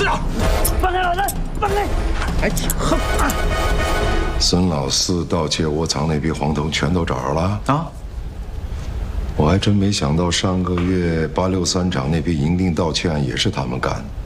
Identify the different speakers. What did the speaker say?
Speaker 1: 司长，放开老人，放开！
Speaker 2: 还挺横啊！
Speaker 3: 孙老四盗窃窝藏那批黄铜全都找着了
Speaker 2: 啊！
Speaker 3: 我还真没想到上个月863厂那批银锭盗窃案也是他们干的。